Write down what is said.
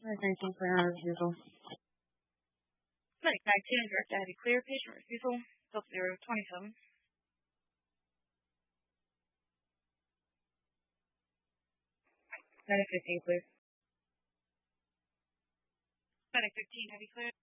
13 clear on refusal. Medic 910, direct to heavy clear. Patient refusal. Delta 027. Medic 15 clear. Medic 15 heavy clear.